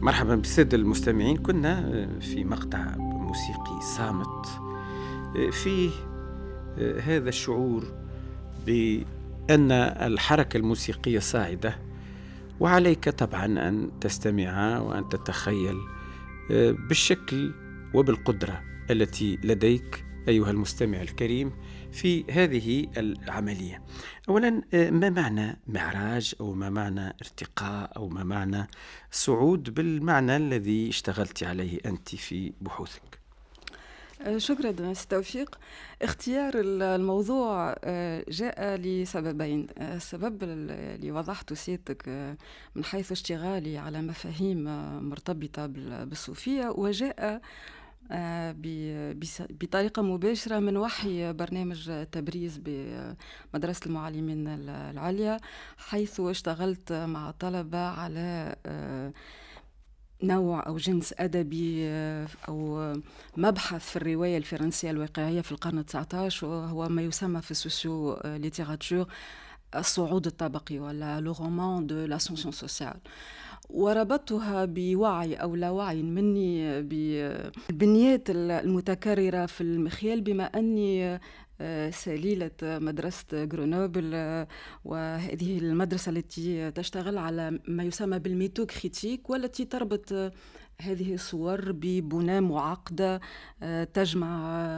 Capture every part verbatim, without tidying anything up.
مرحبا بالسادة المستمعين. كنا في مقطع موسيقي صامت فيه هذا الشعور بأن الحركة الموسيقية صاعدة، وعليك طبعا أن تستمع وأن تتخيل بالشكل وبالقدرة التي لديك أيها المستمع الكريم في هذه العملية. أولا، ما معنى معراج أو ما معنى ارتقاء أو ما معنى صعود بالمعنى الذي اشتغلت عليه أنت في بحوثك؟ شكرا سي توفيق. اختيار الموضوع جاء لسببين. السبب اللي وضحته سيادتك من حيث اشتغالي على مفاهيم مرتبطة بالصوفية، وجاء بطريقة مباشرة من وحي برنامج تبريز بمدرسة المعلمين العليا، حيث اشتغلت مع طلبة على نوع أو جنس أدبي أو مبحث في الرواية الفرنسية الواقعية في القرن التاسع عشر، وهو ما يسمى في السوسيو ليتيراتور الصعود الطبقي ولا لو رومان دو لاسونسيون سوسيال. وربطتها بوعي أو لا وعي مني بالبنيات المتكررة في المخيال، بما أني سليلة مدرسة غرونوبل، وهذه المدرسة التي تشتغل على ما يسمى بالميتو كريتيك، والتي تربط هذه الصور ببناء معقدة تجمع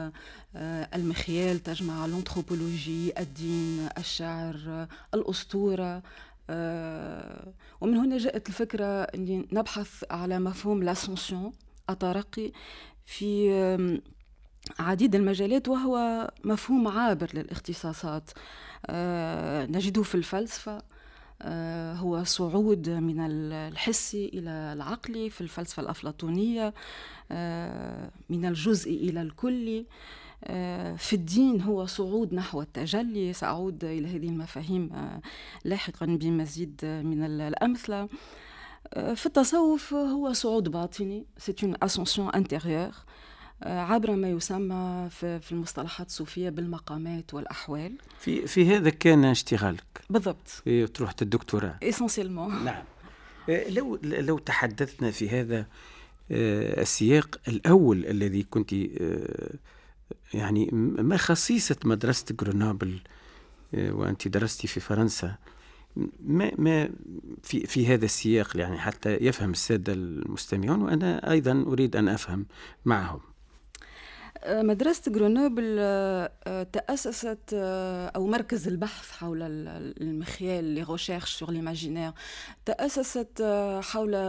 المخيال، تجمع الانثروبولوجي، الدين، الشعر، الأسطورة. ومن هنا جاءت الفكرة أني نبحث على مفهوم لاسونسيون، الترقي، في عديد المجالات، وهو مفهوم عابر للاختصاصات. آه نجده في الفلسفة، آه هو صعود من الحسي إلى العقلي في الفلسفة الأفلاطونية، آه من الجزء إلى الكلي. آه في الدين هو صعود نحو التجلي. سأعود إلى هذه المفاهيم آه لاحقا بمزيد من الأمثلة. آه في التصوف هو صعود باطني، c'est une ascension intérieure، عبر ما يسمى في المصطلحات الصوفية بالمقامات والأحوال. في في هذا كان اشتغالك بالضبط، في تروح الدكتوراه essentiellement. نعم. لو لو تحدثنا في هذا السياق الأول الذي كنت يعني ما خصيصة مدرسة غرونوبل وأنت درستي في فرنسا، ما ما في في هذا السياق، يعني حتى يفهم السادة المستمعون وأنا أيضا أريد أن أفهم معهم. مدرسة غرونوبل تأسست، أو مركز البحث حول المخيال، les recherches sur l'imaginaire، تأسست حول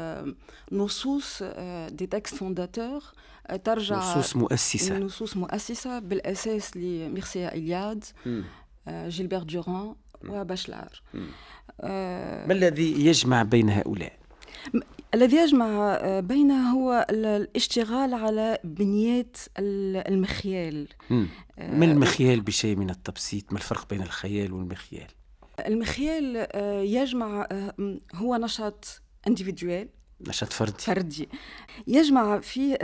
نصوص des textes fondateurs ترجع نصوص مؤسسة نصوص مؤسسة بالأساس لميرسيا إلياد، جيلبert دوران وباشلار. ما الذي يجمع بين هؤلاء؟ الذي يجمع بينه هو الاشتغال على بنيات المخيال. ما المخيال بشيء من التبسيط؟ ما الفرق بين الخيال والمخيال؟ المخيال يجمع، هو نشاط individuel، نشاط فردي فردي يجمع فيه